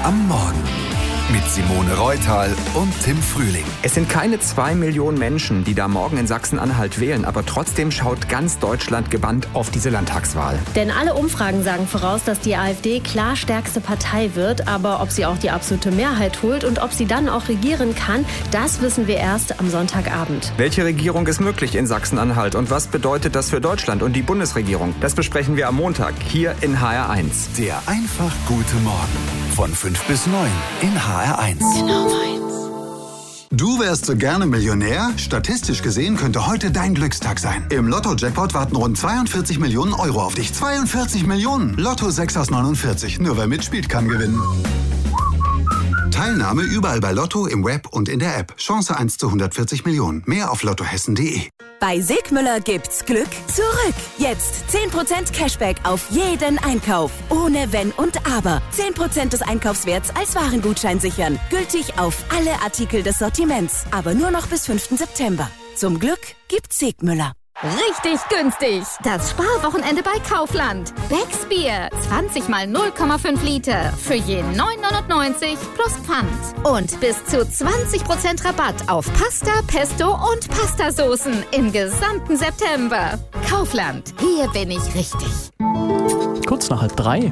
am Morgen. Mit Simone Reutal und Tim Frühling. Es sind keine 2 Millionen Menschen, die da morgen in Sachsen-Anhalt wählen, aber trotzdem schaut ganz Deutschland gebannt auf diese Landtagswahl. Denn alle Umfragen sagen voraus, dass die AfD klar stärkste Partei wird, aber ob sie auch die absolute Mehrheit holt und ob sie dann auch regieren kann, das wissen wir erst am Sonntagabend. Welche Regierung ist möglich in Sachsen-Anhalt und was bedeutet das für Deutschland und die Bundesregierung? Das besprechen wir am Montag hier in HR1. Der einfach gute Morgen von 5 bis 9 in HR1. Genau meins. Du wärst so gerne Millionär? Statistisch gesehen könnte heute dein Glückstag sein. Im Lotto-Jackpot warten rund 42 Millionen Euro auf dich. 42 Millionen! Lotto 6 aus 49. Nur wer mitspielt, kann gewinnen. Teilnahme überall bei Lotto, im Web und in der App. Chance 1 zu 140 Millionen. Mehr auf lottohessen.de. Bei Sigmüller gibt's Glück zurück. Jetzt 10% Cashback auf jeden Einkauf. Ohne Wenn und Aber. 10% des Einkaufswerts als Warengutschein sichern. Gültig auf alle Artikel des Sortiments. Aber nur noch bis 5. September. Zum Glück gibt's Sigmüller. Richtig günstig. Das Sparwochenende bei Kaufland. Becks Bier. 20 mal 0,5 Liter. Für je 9,99 plus Pfand. Und bis zu 20% Rabatt auf Pasta, Pesto und Pastasoßen im gesamten September. Kaufland. Hier bin ich richtig. Kurz nach 2:30.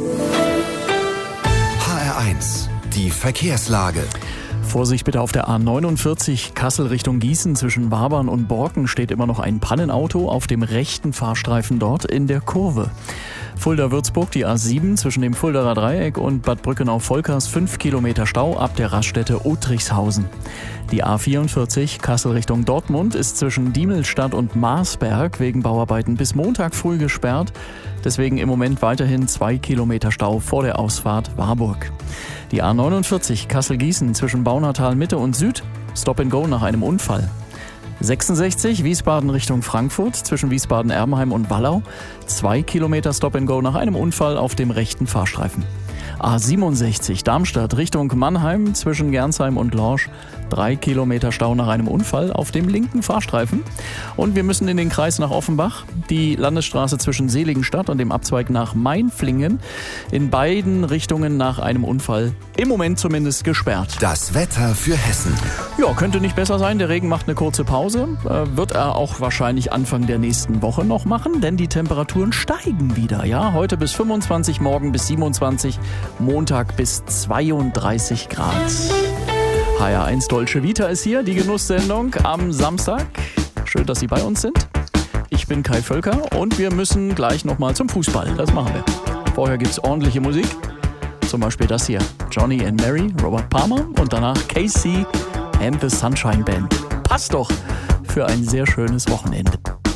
HR1, die Verkehrslage. Vorsicht bitte auf der A49 Kassel Richtung Gießen. Zwischen Wabern und Borken steht immer noch ein Pannenauto auf dem rechten Fahrstreifen dort in der Kurve. Fulda-Würzburg, die A7 zwischen dem Fuldaer Dreieck und Bad Brückenau-Volkers 5 Kilometer Stau ab der Raststätte Otrichshausen. Die A44 Kassel Richtung Dortmund ist zwischen Diemelstadt und Marsberg wegen Bauarbeiten bis Montag früh gesperrt. Deswegen im Moment weiterhin 2 Kilometer Stau vor der Ausfahrt Warburg. Die A49 Kassel-Gießen zwischen Baunatal Mitte und Süd, Stop and Go nach einem Unfall. 66 Wiesbaden Richtung Frankfurt zwischen Wiesbaden-Erbenheim und Wallau, 2 Kilometer Stop and Go nach einem Unfall auf dem rechten Fahrstreifen. A67 Darmstadt Richtung Mannheim zwischen Gernsheim und Lorsch, 3 Kilometer Stau nach einem Unfall auf dem linken Fahrstreifen. Und wir müssen in den Kreis nach Offenbach. Die Landesstraße zwischen Seligenstadt und dem Abzweig nach Mainflingen in beiden Richtungen nach einem Unfall im Moment zumindest gesperrt. Das Wetter für Hessen. Ja, könnte nicht besser sein. Der Regen macht eine kurze Pause. Wird er auch wahrscheinlich Anfang der nächsten Woche noch machen, denn die Temperaturen steigen wieder. Ja, heute bis 25, morgen bis 27, Montag bis 32 Grad. HR1 Dolce Vita ist hier, die Genusssendung am Samstag. Schön, dass Sie bei uns sind. Ich bin Kai Völker und wir müssen gleich nochmal zum Fußball. Das machen wir. Vorher gibt's ordentliche Musik. Zum Beispiel das hier. Johnny and Mary, Robert Palmer und danach Casey and the Sunshine Band. Passt doch für ein sehr schönes Wochenende.